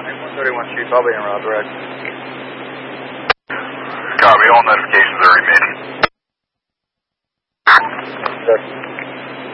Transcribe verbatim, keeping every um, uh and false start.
one thirty-one Street, I'll be in route direct. Copy, all notifications are remaining. Check.